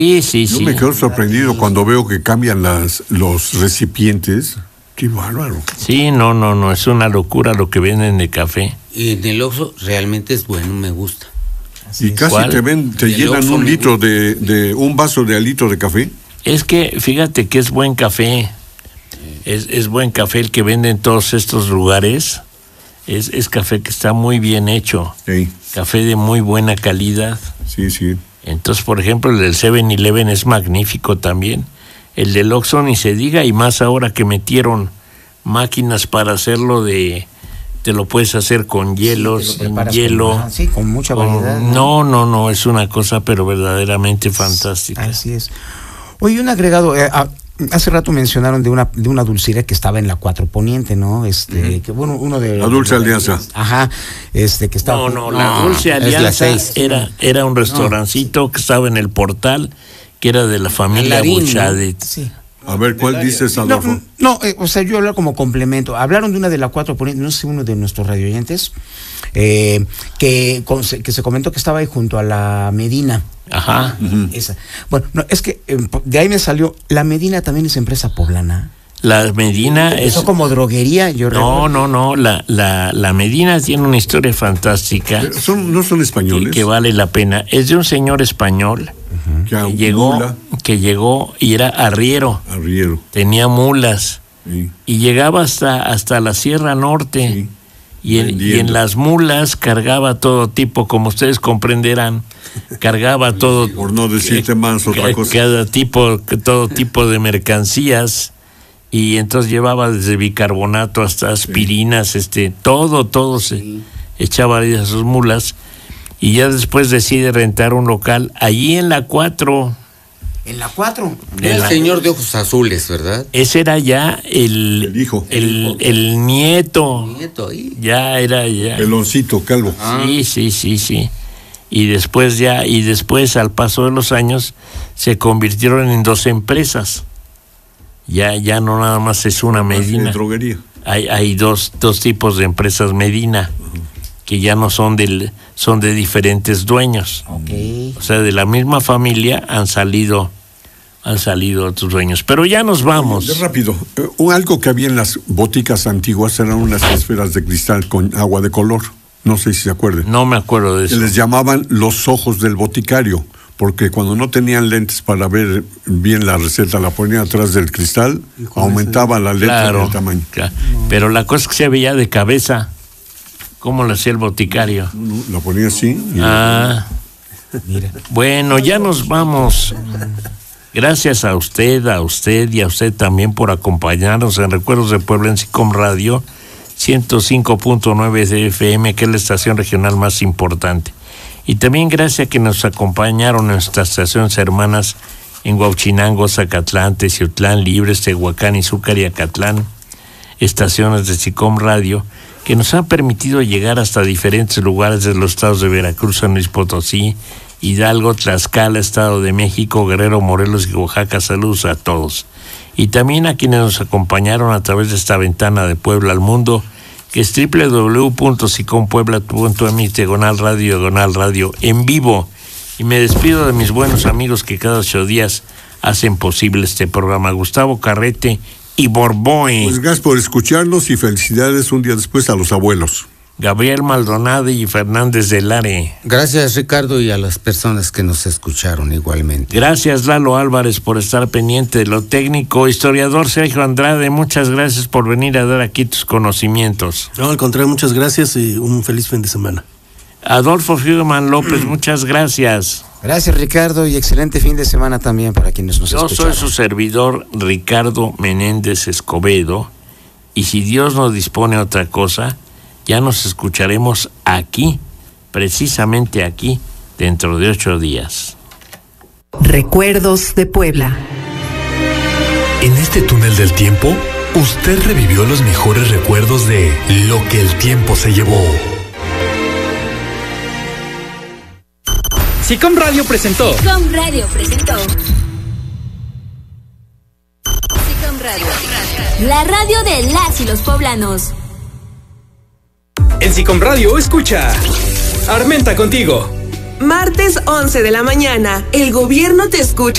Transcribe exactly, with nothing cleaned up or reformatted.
Sí, sí, Yo sí. me quedo sorprendido cuando veo que cambian las los recipientes. Qué bárbaro. Sí, no, no, no, es una locura lo que venden de café. Y en el Oxxo realmente es bueno, me gusta. Así y casi ¿Cuál? te ven, te El llenan Oxxo un me litro gusta. de, de un vaso de litro de café. Es que fíjate que es buen café. Es, es buen café el que venden en todos estos lugares. Es, es café que está muy bien hecho. Sí. Café de muy buena calidad. Sí, sí. Entonces, por ejemplo, el del seven eleven es magnífico también. El del Oxxo ni se diga, y más ahora que metieron máquinas para hacerlo de... Te lo puedes hacer con hielo, Sí, sin hielo. Con, ah, sí, con mucha con- variedad. no, no, no, es una cosa pero verdaderamente fantástica. Así es. Oye, un agregado, eh, ah, hace rato mencionaron de una de una dulcería que estaba en la Cuatro Poniente, ¿no? Este, uh-huh. que bueno, uno de la Dulce Alianza. Ajá, este que estaba. No, no, la Dulce Alianza era era un restaurancito no. que estaba en el Portal, que era de la familia Buchadet. ¿No? Sí. A ver, ¿cuál dices, Adolfo? No, no eh, o sea, yo hablar como complemento. Hablaron de una de la Cuatro Poniente, no sé, uno de nuestros radioyentes, eh, que, con, que se comentó que estaba ahí junto a la Medina. Ajá. Uh-huh. Esa. Bueno, no, es que eh, de ahí me salió, la Medina también es empresa poblana. La Medina es... Eso como droguería, yo No, recuerdo. no, no, la, la, la Medina tiene una historia fantástica. Son, ¿No son españoles? Que, que vale la pena. Es de un señor español uh-huh. que, que llegó, que llegó y era arriero. Arriero. Tenía mulas. Sí. Y llegaba hasta, hasta la Sierra Norte. Sí. Y, en, y en las mulas cargaba todo tipo, como ustedes comprenderán, cargaba todo. Por no decirte más otra cosa. Cada tipo, todo tipo de mercancías. Y entonces llevaba desde bicarbonato hasta aspirinas, sí. este, todo, todo se sí. echaba ahí a sus mulas. Y ya después decide rentar un local allí en la cuatro. ¿En la cuatro? El la... señor de ojos azules, ¿verdad? Ese era ya el... El hijo. El, el, el nieto. El nieto ahí. Ya era ya. Peloncito, calvo. Ah. Sí, sí, sí, sí. Y después ya, y después al paso de los años, se convirtieron en dos empresas. Ya, ya no nada más es una Medina. Es droguería. Hay, hay dos, dos tipos de empresas Medina, uh-huh. que ya no son del, son de diferentes dueños. Okay. O sea, de la misma familia han salido, han salido otros dueños. Pero ya nos vamos. De rápido. Uh, algo que había en las boticas antiguas eran unas esferas de cristal con agua de color. No sé si se acuerdan. No me acuerdo de eso. Les llamaban los ojos del boticario, porque cuando no tenían lentes para ver bien la receta, la ponían atrás del cristal, aumentaba ese... la letra claro, del tamaño. Claro. No. Pero la cosa es que se veía de cabeza. ¿Cómo lo hacía el boticario? No, no, la ponía así. Y ah, mira. Bueno, ya nos vamos. Gracias a usted, a usted y a usted también por acompañarnos en Recuerdos de Puebla en SICOM Radio ciento cinco punto nueve de F M, que es la estación regional más importante. Y también gracias a que nos acompañaron en nuestras estaciones hermanas en Huauchinango, Zacatlán, Teciutlán, Libres, Tehuacán, Izúcar y Acatlán, estaciones de SICOM Radio, que nos han permitido llegar hasta diferentes lugares de los estados de Veracruz, San Luis Potosí, Hidalgo, Tlaxcala, Estado de México, Guerrero, Morelos y Oaxaca. Saludos a todos. Y también a quienes nos acompañaron a través de esta ventana de Puebla al mundo, que es doble u doble u doble u punto sicom puebla punto m x, diagonal radio, diagonal radio, en vivo. Y me despido de mis buenos amigos que cada ocho días hacen posible este programa. Gustavo Carrete y Borboy. Pues gracias por escucharnos y felicidades un día después a los abuelos. Gabriel Maldonado y Fernández de Lare. Gracias, Ricardo, y a las personas que nos escucharon igualmente. Gracias, Lalo Álvarez, por estar pendiente de lo técnico. Historiador Sergio Andrade, muchas gracias por venir a dar aquí tus conocimientos. No, al contrario, muchas gracias y un feliz fin de semana. Adolfo Fiuman López, muchas gracias. Gracias, Ricardo, y excelente fin de semana también para quienes nos Yo escucharon. soy su servidor, Ricardo Menéndez Escobedo, y si Dios nos dispone otra cosa, ya nos escucharemos aquí, precisamente aquí, dentro de ocho días. Recuerdos de Puebla. En este túnel del tiempo, usted revivió los mejores recuerdos de lo que el tiempo se llevó. SICOM Radio presentó. SICOM Radio presentó. SICOM Radio. La radio de las y los poblanos. En SICOM Radio escucha Armenta contigo. Martes once de la mañana, el gobierno te escucha.